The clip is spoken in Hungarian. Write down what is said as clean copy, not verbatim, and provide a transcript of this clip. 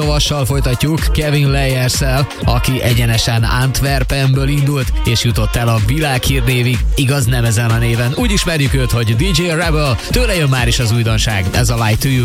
Lovassal folytatjuk Kevin Layers-szel, aki egyenesen Antwerpenből indult, és jutott el a világhírnévig, igaz nem ezen a néven. Úgy ismerjük őt, hogy DJ Rebel, tőle jön már is az újdonság, ez a Lie to You.